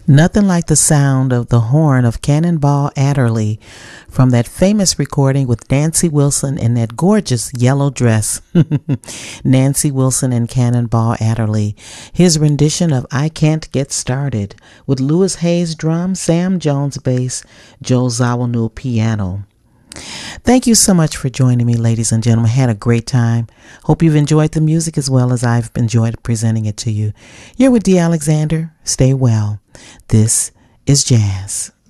Nothing like the sound of the horn of Cannonball Adderley from that famous recording with Nancy Wilson in that gorgeous yellow dress. Nancy Wilson and Cannonball Adderley. His rendition of I Can't Get Started with Louis Hayes drum, Sam Jones bass, Joe Zawinul piano. Thank you so much for joining me, ladies and gentlemen. I had a great time. Hope you've enjoyed the music as well as I've enjoyed presenting it to you. You're with Dee Alexander. Stay well. This is Jazz.